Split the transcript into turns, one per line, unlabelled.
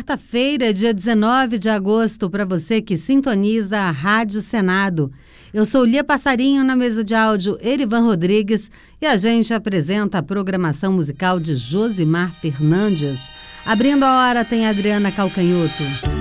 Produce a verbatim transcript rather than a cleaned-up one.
quarta-feira, dia dezenove de agosto, para você que sintoniza a Rádio Senado. Eu sou Lia Passarinho, na mesa de áudio Erivan Rodrigues, e a gente apresenta a programação musical de Josimar Fernandes. Abrindo a hora tem Adriana Calcanhoto.